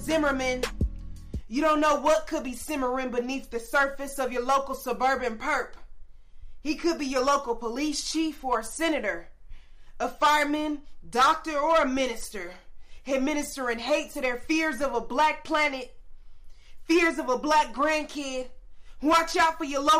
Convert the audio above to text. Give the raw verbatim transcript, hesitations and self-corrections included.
Zimmerman. You don't know what could be simmering beneath the surface of your local suburban perp. He could be your local police chief or a senator, a fireman, doctor, or a minister, administering hate to their fears of a black planet, fears of a black grandkid. Watch out for your local